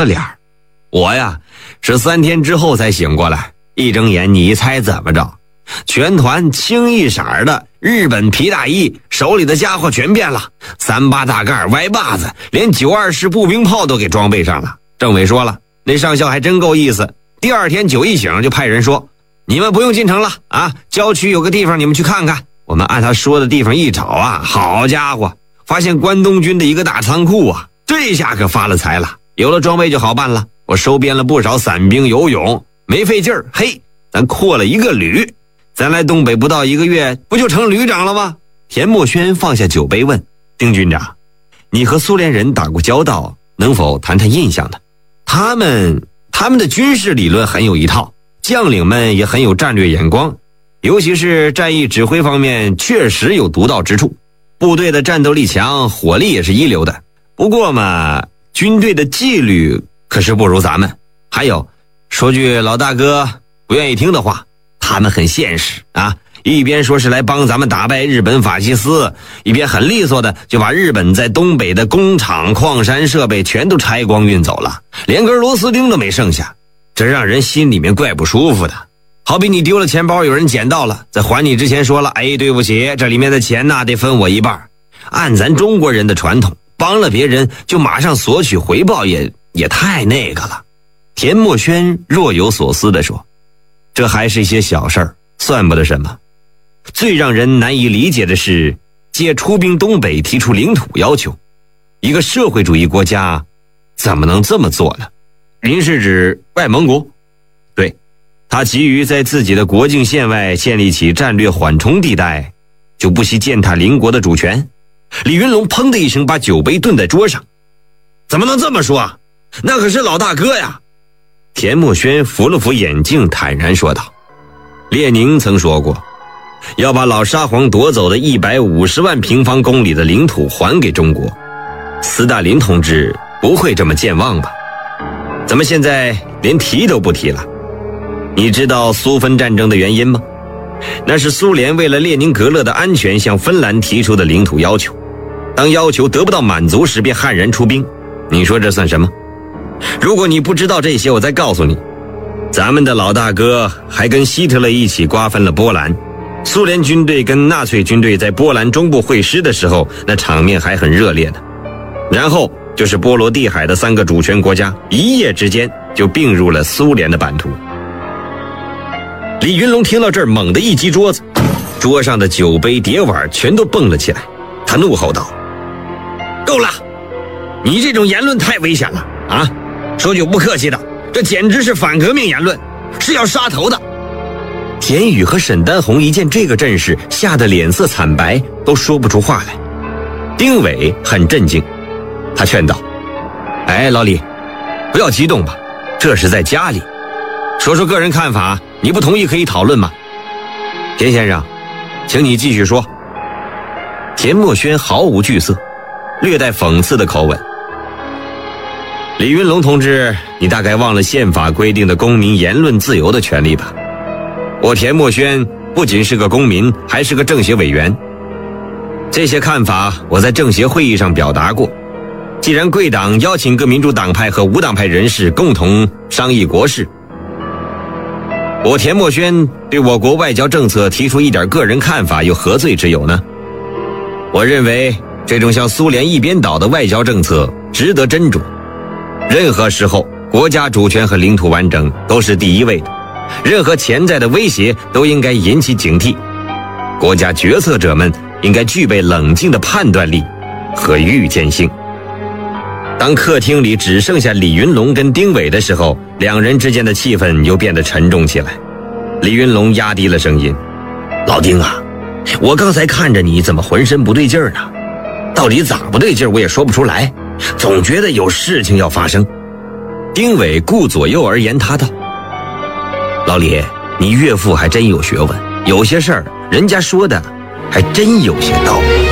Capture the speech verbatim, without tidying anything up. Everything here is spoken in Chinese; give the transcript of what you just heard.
了脸儿。我呀，是三天之后才醒过来，一睁眼，你猜怎么着？全团清一色的日本皮大衣，手里的家伙全变了，三八大盖、歪把子，连九二式步兵炮都给装备上了。政委说了，那上校还真够意思。第二天酒一醒就派人说，你们不用进城了啊，郊区有个地方你们去看看。我们按他说的地方一找啊，好家伙，发现关东军的一个大仓库啊，这下可发了财了，有了装备就好办了。我收编了不少散兵游勇，没费劲儿，嘿，咱扩了一个旅，咱来东北不到一个月，不就成旅长了吗？田默轩放下酒杯问丁军长，你和苏联人打过交道，能否谈谈印象呢？他们他们的军事理论很有一套，将领们也很有战略眼光，尤其是战役指挥方面确实有独到之处，部队的战斗力强，火力也是一流的。不过嘛，军队的纪律可是不如咱们。还有，说句老大哥不愿意听的话，他们很现实啊，一边说是来帮咱们打败日本法西斯，一边很利索的就把日本在东北的工厂、矿山设备全都拆光运走了，连根螺丝钉都没剩下，这让人心里面怪不舒服的。好比你丢了钱包，有人捡到了，在还你之前说了，哎，对不起，这里面的钱呐得分我一半。按咱中国人的传统，帮了别人就马上索取回报，也也太那个了。田默轩若有所思地说，这还是一些小事儿，算不得什么。最让人难以理解的是，借出兵东北提出领土要求，一个社会主义国家怎么能这么做呢？您是指外蒙古？对，他急于在自己的国境线外建立起战略缓冲地带，就不惜践踏邻国的主权。李云龙砰的一声把酒杯顿在桌上，怎么能这么说啊？那可是老大哥呀！田默轩扶了扶眼镜，坦然说道，列宁曾说过，要把老沙皇夺走的一百五十万平方公里的领土还给中国。斯大林同志不会这么健忘吧？咱们现在连提都不提了。你知道苏芬战争的原因吗？那是苏联为了列宁格勒的安全向芬兰提出的领土要求，当要求得不到满足时便悍然出兵。你说这算什么？如果你不知道这些，我再告诉你，咱们的老大哥还跟希特勒一起瓜分了波兰。苏联军队跟纳粹军队在波兰中部会师的时候，那场面还很热烈呢。然后就是波罗的海的三个主权国家一夜之间就并入了苏联的版图。李云龙听到这儿猛地一击桌子，桌上的酒杯碟碗全都蹦了起来，他怒吼道，够了，你这种言论太危险了啊！说句不客气的，这简直是反革命言论，是要杀头的。田宇和沈丹红一见这个阵势，吓得脸色惨白，都说不出话来。丁伟很震惊，他劝道，哎，老李，不要激动吧，这是在家里，说说个人看法，你不同意可以讨论吗？田先生，请你继续说。田默轩毫无惧色，略带讽刺的口吻，李云龙同志，你大概忘了宪法规定的公民言论自由的权利吧？我田默轩不仅是个公民，还是个政协委员。这些看法我在政协会议上表达过。既然贵党邀请各民主党派和无党派人士共同商议国事，我田默轩对我国外交政策提出一点个人看法，有何罪之有呢？我认为这种像苏联一边倒的外交政策值得斟酌。任何时候，国家主权和领土完整都是第一位的，任何潜在的威胁都应该引起警惕。国家决策者们应该具备冷静的判断力和预见性。当客厅里只剩下李云龙跟丁伟的时候，两人之间的气氛又变得沉重起来。李云龙压低了声音，老丁啊，我刚才看着你怎么浑身不对劲儿呢？到底咋不对劲儿我也说不出来，总觉得有事情要发生。丁伟顾左右而言他道，老李，你岳父还真有学问，有些事儿人家说的还真有些道理。